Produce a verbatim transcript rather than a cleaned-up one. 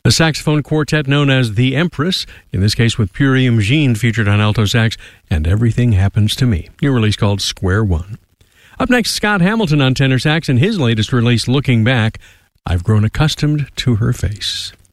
A saxophone quartet known as the Empress, in this case with Purium Jean featured on alto sax, and Everything Happens to Me, new release called Square One. Up next, Scott Hamilton on tenor sax, and his latest release, Looking Back, I've Grown Accustomed to Her Face.